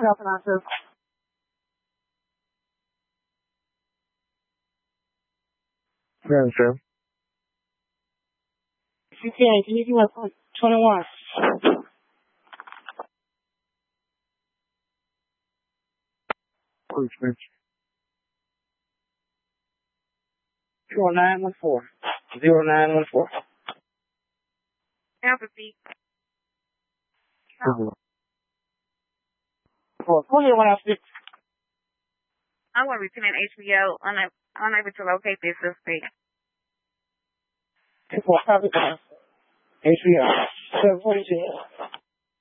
How can I serve? Very true. If you can you do it for 21? Please, Mitch. 0914. 0914. Empathy. Go ahead when I speak. I want to return HBO, unable to locate this suspect. HBO. 742.